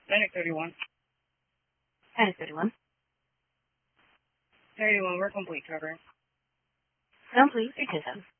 Panic 31. Panic 31. 31, we're complete, Trevor. Complete, 810.